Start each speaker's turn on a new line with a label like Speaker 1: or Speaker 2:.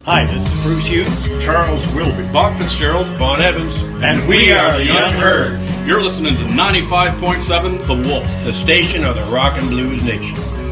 Speaker 1: Hi, this is Bruce Hughes,
Speaker 2: Charles Wilby,
Speaker 3: Bob Fitzgerald,
Speaker 4: Bon Evans,
Speaker 2: and we are the Unheard.
Speaker 3: You're listening to 95.7 The Wolf,
Speaker 4: the station of the rock and blues nation.